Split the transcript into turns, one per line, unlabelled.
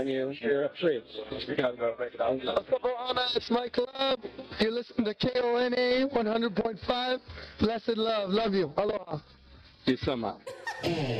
and you're free. You gotta go break it down.
It's my club. You listen to KONA 100.5. Blessed love. Love you. Aloha.
Peace,